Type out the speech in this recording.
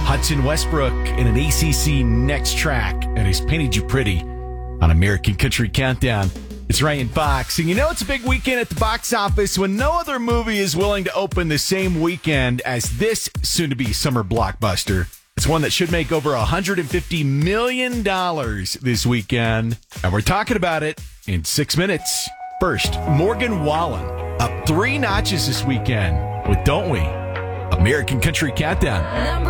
Hudson Westbrook in an ACC Next track and has painted you pretty on American Country Countdown. It's Ryan Fox. And you know it's a big weekend at the box office when no other movie is willing to open the same weekend as this soon-to-be summer blockbuster. It's one that should make over $150 million this weekend. And we're talking about it in 6 minutes. First, Morgan Wallen up 3 notches this weekend with Don't We? American Country Countdown.